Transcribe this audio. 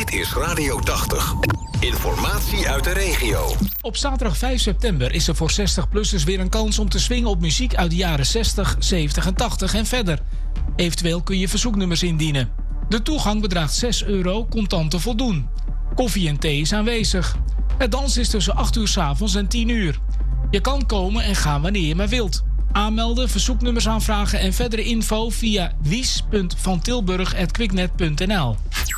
Dit is Radio 80. Informatie uit de regio. Op zaterdag 5 september is er voor 60-plussers weer een kans om te swingen op muziek uit de jaren 60, 70 en 80 en verder. Eventueel kun je verzoeknummers indienen. De toegang bedraagt €6, contant te voldoen. Koffie en thee is aanwezig. Het dansen is tussen 8 uur 's avonds en 10 uur. Je kan komen en gaan wanneer je maar wilt. Aanmelden, verzoeknummers aanvragen en verdere info via wies.vantilburg@quicknet.nl.